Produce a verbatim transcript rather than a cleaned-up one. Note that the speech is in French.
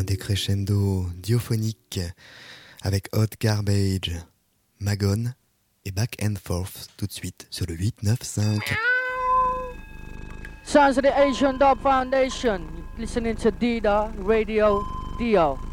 un décrescendo diophonique avec Hot Garbage, Magon et Back and Forth tout de suite sur le huit neuf cinq. Sounds of the Asian Dub Foundation, listening to Dida Radio Dio.